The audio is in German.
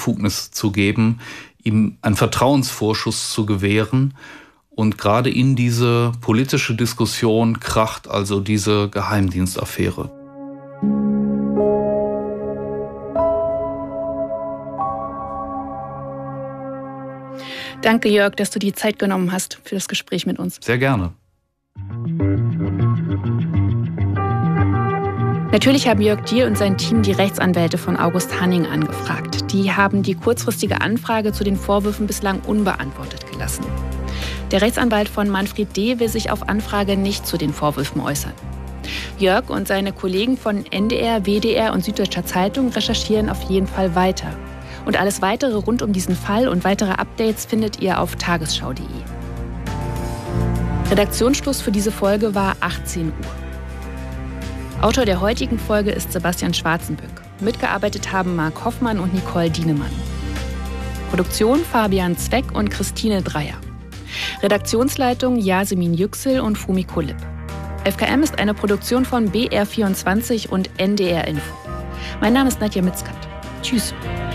Befugnis zu geben, ihm einen Vertrauensvorschuss zu gewähren. Und gerade in diese politische Diskussion kracht also diese Geheimdienstaffäre. Danke, Jörg, dass du die Zeit genommen hast für das Gespräch mit uns. Sehr gerne. Natürlich haben Jörg Diehl und sein Team die Rechtsanwälte von August Hanning angefragt. Die haben die kurzfristige Anfrage zu den Vorwürfen bislang unbeantwortet gelassen. Der Rechtsanwalt von Manfred D. will sich auf Anfrage nicht zu den Vorwürfen äußern. Jörg und seine Kollegen von NDR, WDR und Süddeutscher Zeitung recherchieren auf jeden Fall weiter. Und alles Weitere rund um diesen Fall und weitere Updates findet ihr auf tagesschau.de. Redaktionsschluss für diese Folge war 18 Uhr. Autor der heutigen Folge ist Sebastian Schwarzenböck. Mitgearbeitet haben Marc Hoffmann und Nicole Dienemann. Produktion Fabian Zweck und Christine Dreier. Redaktionsleitung Yasemin Yüksel und Fumiko Lipp. FKM ist eine Produktion von BR24 und NDR Info. Mein Name ist Nadja Mitzkat. Tschüss.